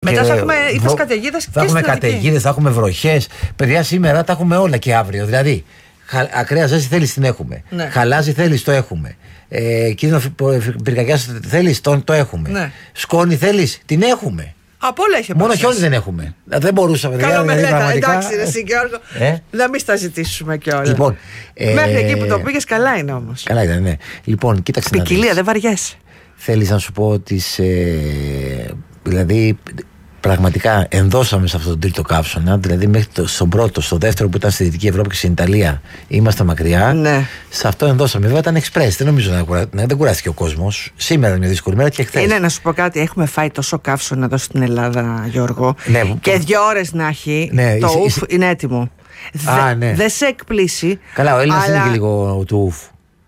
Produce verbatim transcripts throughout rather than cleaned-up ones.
Μετά θα έχουμε είτε καταιγίδες και θα έχουμε καταιγίδες, θα έχουμε βροχές. Παιδιά, σήμερα τα έχουμε όλα και αύριο. Δηλαδή, ακραία ζέστη θέλεις, την έχουμε. Ναι. Χαλάζι θέλεις, το έχουμε. Ε, κίνδυνο πυρκαγιάς θέλεις, το, το έχουμε. Ναι. Σκόνη θέλεις, την έχουμε. Από όλα έχει. Μόνο χιόνι δεν έχουμε. Δεν μπορούσαμε. Καλό με λέτε, εντάξει, εσύ Γιώργο. Ε? Να μην στα ζητήσουμε κιόλας. Λοιπόν, μέχρι ε... εκεί που το πήγες, καλά είναι όμως. Καλά ήταν, ναι. Λοιπόν, κοίταξε. Ποικιλία, δεν βαριέσαι. Θέλεις να σου πω τις. Ε, δηλαδή, πραγματικά ενδώσαμε σε αυτόν τον τρίτο καύσωνα. Δηλαδή, μέχρι το, στον πρώτο, στο δεύτερο που ήταν στη Δυτική Ευρώπη και στην Ιταλία, είμαστε μακριά. Ναι. Σε αυτό ενδώσαμε. Βέβαια, ήταν express. Δεν νομίζω να κουρα... ναι, δεν κουράστηκε ο κόσμος. Σήμερα είναι μια δύσκολη μέρα και χθες. Είναι να σου πω κάτι. Έχουμε φάει τόσο καύσωνα εδώ στην Ελλάδα, Γιώργο. Ναι, και που... δύο ώρες να έχει. Ναι, το ουφ είσαι... είναι έτοιμο. Δεν ναι. δε σε εκπλήσει. Καλά, ο Έλληνας αλλά... είναι και λίγο του ουφ.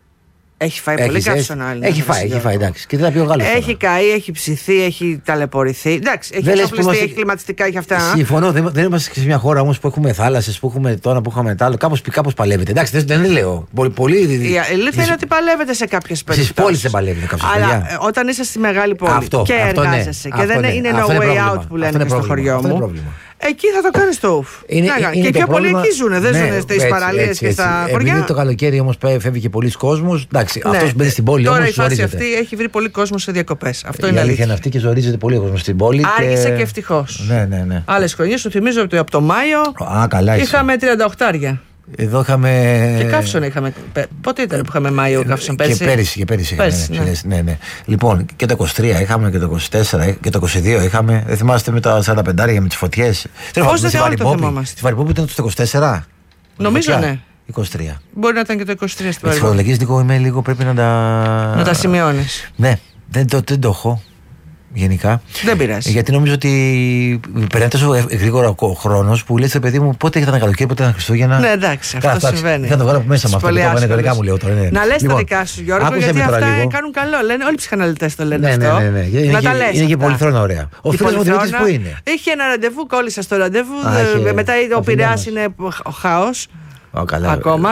Έχει φάει Έχεις, πολύ καύσωνα άλλο. Έχει φάει, έχει φάει, εντάξει. Και δεν θα πει ο Γάλλος. Έχει τώρα. Καεί, έχει ψηθεί, έχει ταλαιπωρηθεί. Εντάξει, έχει εξοπλιστεί, είμαστε... έχει κλιματιστικά, έχει αυτά. Συμφωνώ, δεν, δεν είμαστε σε μια χώρα όμως που έχουμε θάλασσες, που έχουμε τώρα που έχουμε τα άλλο. Κάπως, κάπως παλεύεται. Εντάξει, δεν, δεν λέω. Πολύ, πολύ... Η αλήθεια είναι ότι παλεύετε σε κάποιες περιπτώσεις. Στις πόλεις δεν παλεύετε κάποιες Αλλά ε, όταν είσαι στη μεγάλη πόλη αυτό, και αυτό εργάζεσαι ναι, και δεν είναι no way out που λένε στο χωριό μου. Εκεί θα το κάνεις το ουφ. Είναι, να, είναι και πιο πολλοί εκεί ζουν, δεν ναι, ζουν στις παραλίες και στα χωριά. Επειδή το καλοκαίρι όμως φεύγει και πολλοί κόσμος. Εντάξει, ναι. αυτός μπαίνει στην πόλη. Τώρα όμως η φάση ζορίζεται. αυτή έχει βρει πολύ κόσμο σε διακοπές. Αυτό η είναι αλήθεια. αλήθεια. Αυτή και ζορίζεται πολύ κόσμο στην πόλη. Άργησε και, και ευτυχώς. Ναι, ναι, ναι. Άλλες χρονιές σου θυμίζω ότι από το Μάιο Α, καλά είχαμε τριάντα οκτώ άρια. Εδώ είχαμε. Και καύσωνα είχαμε. Πότε ήταν που είχαμε Μάιο καύσωνα, πέρσι? Και πέρυσι, και πέρυσι πέρυσι, είχαμε. Ναι. Ναι, ναι. Λοιπόν, και το είκοσι τρία είχαμε και το είκοσι τέσσερα και το είκοσι δύο είχαμε. Δεν θυμάστε με τα σαράντα πέντε με τις φωτιές? Πώς δεν θυμάμαστε? Στη Βαρυπόπη ήταν το είκοσι τέσσερα. Νομίζω ναι. είκοσι τρία. Μπορεί να ήταν και το είκοσι τρία στην Βαρυπόπη. Τις φορολογίες, Νίκο, είμαι λίγο πρέπει να τα. Να τα σημειώνεις. Ναι, δεν το, δεν το έχω. Γενικά. Δεν πειράζει. Γιατί νομίζω ότι περνάει τόσο γρήγορα ο χρόνος που λες, παιδί μου, πότε ήταν καλοκαίρι, πότε ήταν Χριστούγεννα. Ναι, εντάξει, αυτό Κάρα, συμβαίνει. Θα το βγάλω από μέσα με αυτό. Το μου λέω τώρα. Ναι. Να λες λοιπόν, τα δικά σου, Γιώργο, γιατί αυτά λίγο. Κάνουν καλό. Λένε, όλοι οι ψυχαναλυτές το λένε ναι, αυτό. Ναι, ναι, ναι. Είναι, να και, τα λες. Είναι και πολυθρόνα ωραία. Ο φίλος μου Δημήτρης που είναι? Είχε ένα ραντεβού, κόλλησα στο ραντεβού. Μετά ο Πειραιάς είναι ο χάος. Ακόμα.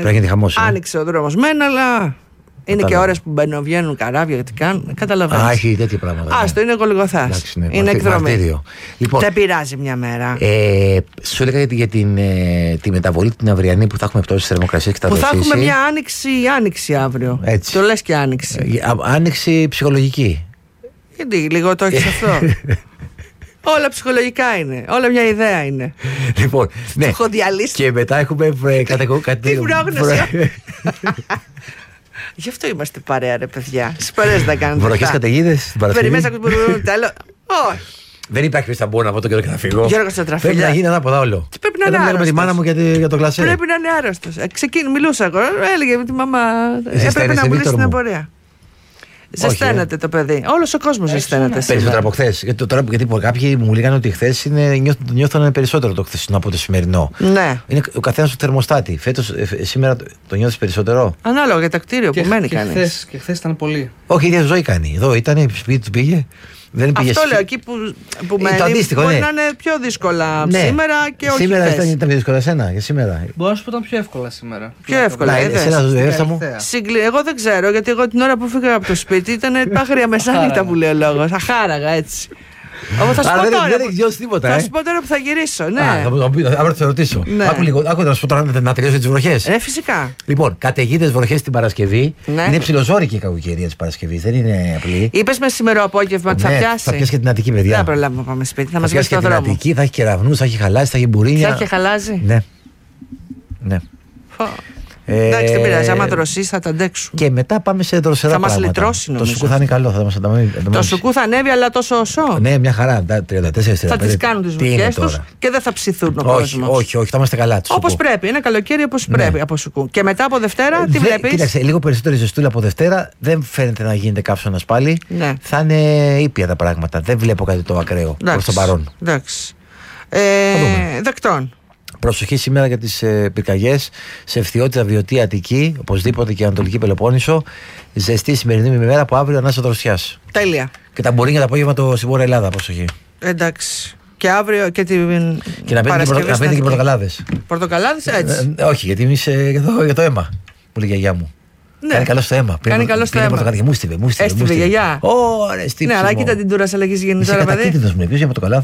Άνοιξε ο δρόμος μεν, αλλά. Είναι και ώρες που μπαίνουν, βγαίνουν καράβια, γιατί κάνουν. Καταλαβαίνεις. Α, έχει τέτοια πράγματα. Άστο, είναι Γολγοθάς. Ναι, είναι εκδρομή. Λοιπόν, δεν πειράζει μια μέρα. Ε, σου έλεγα για, για την, ε, τη μεταβολή την αυριανή που θα έχουμε πτώσεις θερμοκρασίας και τα που θα έχουμε μια άνοιξη, άνοιξη αύριο. Έτσι. Το λες και άνοιξη. Ε, άνοιξη ψυχολογική. Γιατί λίγο το έχεις αυτό. Όλα ψυχολογικά είναι. Όλα μια ιδέα είναι. Λοιπόν, ναι. Έχω διαλύσει. Και μετά έχουμε κάτι. Τι πρόγνωση. Γι' αυτό είμαστε παρέα, ρε παιδιά. Στις παρέες δεν κάνετε. Βροχές καταιγίδες. Περιμένεις να ακούς τέλος. Όχι. Δεν υπάρχει περίπτωση να μπορώ να πω το καιρό και θα φύγω. Γιώργο στα τραφίλια. Πρέπει να γίνει ανάποδα όλο. Και πρέπει να είναι άρρωστος. Με τη μάνα μου για, τη, για το κλασέ. Πρέπει να είναι άρρωστος. Ξεκίνη, μιλούσα εγώ. Έλεγε με τη μαμά. Έπρεπε να μιλήσει στην εμπορία. Ζεσταίνεται το παιδί. Όλος ο κόσμος ζεσταίνεται. Περισσότερο από χθες. Γιατί, τώρα, γιατί κάποιοι μου λέγανε ότι χθες νιώθουν περισσότερο το χθεσινό από το σημερινό. Ναι. Είναι ο καθένας στο θερμοστάτη. Φέτος, ε, σήμερα το, το νιώθεις περισσότερο. Ανάλογα για το κτίριο που μένει κανείς. Και χθες ήταν πολύ. Όχι, η ίδια ζωή κάνει. Εδώ ήταν, σπίτι του πήγε. Δεν πήγε. Αυτό λέω, εκεί που, που μένει. Το αντίστοιχο, μπορεί ναι. να είναι πιο δύσκολα ναι. σήμερα και όχι σήμερα χθες. Ήταν, ήταν πιο δύσκολα εσένα για σήμερα. Μπορώ να σου πω ήταν πιο εύκολα σήμερα. Πιο εύκολα. Να, εσένα το δεύσα μου. Συγκλη... Εγώ δεν ξέρω, γιατί εγώ την ώρα που φύγα από το σπίτι ήταν πάγρια μεσάνυχτα που λέει ο λόγος. Αχάραγα έτσι. Όμως θα σου πω τώρα. Δεν έχει γιώσει τίποτα. Θα σου πω τώρα που θα γυρίσω. Ναι. Αύριο θα σε ρωτήσω. Άκου λίγο, άκου να σου πω τώρα να τελειώσει τις βροχές. Ε, φυσικά. Λοιπόν, καταιγίδες βροχές την Παρασκευή. Είναι ψιλοζόρικη η κακοκαιρία της Παρασκευής. Δεν είναι απλή. Είπες με σήμερα απόγευμα ότι θα πιάσει. Θα πιάσει και την Αττική, παιδιά. Δεν θα προλάβουμε να πάμε σπίτι. Θα μας βγει στο δρόμο. Την Αττική θα έχει κεραυνούς, θα έχει χαλάσει, θα έχει μπουρίνια. Θα έχει χαλάσει. Ναι. Ναι. Ε, Εντάξει, δεν πειράζει. Άμα δροσίσει θα τα αντέξουμε. Και μετά πάμε σε δροσερά θα πράγματα. Θα μας λυτρώσει νομίζω. Το σουκού θα είναι καλό. Θα μας ανταμείψει. Το σουκού θα ανέβει, αλλά τόσο όσο. Ναι, μια χαρά. τριάντα τέσσερα τριάντα πέντε. Θα τις κάνουν τις βουτιές τους και δεν θα ψηθούν ο όχι, κόσμος. Όχι, όχι, θα είμαστε καλά. Όπως πρέπει. Είναι καλοκαίρι όπως ναι. πρέπει από σουκού. Και μετά από Δευτέρα, τι βλέπεις? Κοίταξε, λίγο περισσότερη ζεστούλα από Δευτέρα. Δεν φαίνεται να γίνεται καύσωνας πάλι. Ναι. Θα είναι ήπια τα πράγματα. Δεν βλέπω κάτι το ακραίο προς το παρόν. Εντάξει. Δεκτών. Προσοχή σήμερα για τις ε, πυρκαγιές σε Ευθυότητα, Βιωτή, Αττική, οπωσδήποτε και Ανατολική Πελοπόννησο. Ζεστή σημερινή ημέρα από αύριο ανάσα δροσιάς. Τέλεια. Και τα μπορεί για το απόγευμα το στην Βόρεια Ελλάδα. Προσοχή. Εντάξει. Και αύριο και την. Και να παίρνετε και πορτοκαλάδες. Πορτοκαλάδες, έτσι. Ε, ε, όχι, γιατί είμαι για το, για το αίμα. Μου λέει η γιαγιά μου. Ναι. Κάνει καλό στο αίμα. Κάνει καλό στο αίμα. Μου στείλε, μου στείλε. Έστειλε γιαγιά. Ωραία, ναι, αλλά κοίτα την τούρα αλλαγή γεννητόρα, παιδί. Κοίτα, μου για πορτοκαλάδες.